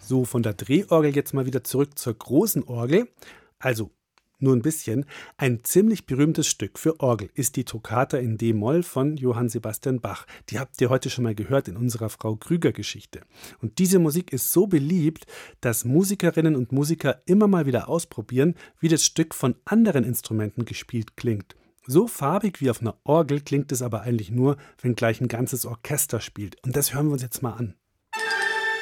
So, von der Drehorgel jetzt mal wieder zurück zur großen Orgel. Also nur ein bisschen. Ein ziemlich berühmtes Stück für Orgel ist die Toccata in D-Moll von Johann Sebastian Bach. Die habt ihr heute schon mal gehört in unserer Frau Krüger-Geschichte. Und diese Musik ist so beliebt, dass Musikerinnen und Musiker immer mal wieder ausprobieren, wie das Stück von anderen Instrumenten gespielt klingt. So farbig wie auf einer Orgel klingt es aber eigentlich nur, wenn gleich ein ganzes Orchester spielt. Und das hören wir uns jetzt mal an.